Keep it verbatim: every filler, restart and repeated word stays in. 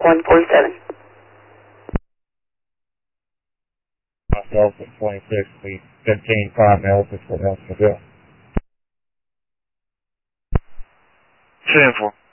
one four seven. Delta twenty-six, lead fifteen five Delta for Ellisville. ten four.